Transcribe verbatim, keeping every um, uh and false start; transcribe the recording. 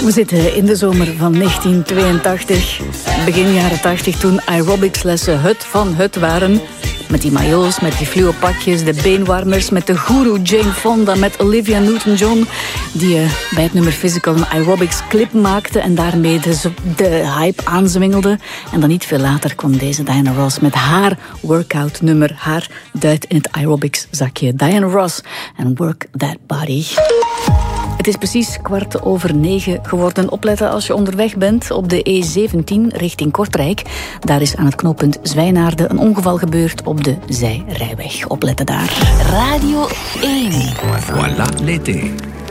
We zitten in de zomer van negentien tweeëntachtig. Begin jaren tachtig, toen aerobicslessen het van het waren. Met die maillots, met die fluo pakjes, de beenwarmers, met de goeroe Jane Fonda, met Olivia Newton-John, die uh, bij het nummer Physical een aerobics clip maakte en daarmee de, de hype aanzwingelde. En dan niet veel later kwam deze Diana Ross met haar workout nummer, haar duit in het aerobics zakje. Diana Ross en Work That Body. Het is precies kwart over negen geworden. Opletten als je onderweg bent op de E zeventien richting Kortrijk. Daar is aan het knooppunt Zwijnaarden een ongeval gebeurd op de zijrijweg. Opletten daar. Radio één. Voilà l'été.